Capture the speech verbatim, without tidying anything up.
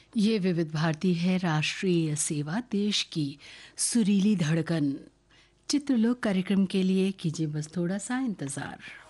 ये विविध भारती है, राष्ट्रीय सेवा, देश की सुरीली धड़कन। चित्रलोक कार्यक्रम के लिए कीजिए बस थोड़ा सा इंतजार।